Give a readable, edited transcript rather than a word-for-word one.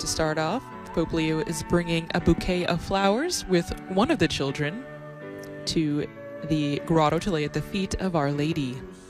to start off, Pope Leo is bringing a bouquet of flowers with one of the children to the grotto to lay at the feet of Our Lady.